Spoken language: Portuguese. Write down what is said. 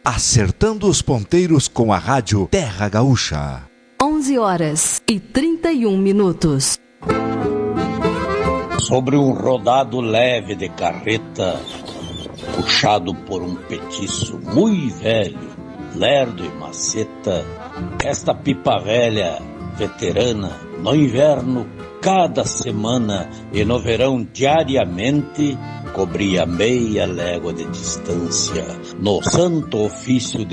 acertando os ponteiros com a rádio Terra Gaúcha. 11h31. Sobre um rodado leve de carreta, puxado por um petiço muito velho, lerdo e maceta, esta pipa velha, veterana, no inverno, cada semana, e no verão, diariamente, cobria meia légua de distância, no santo ofício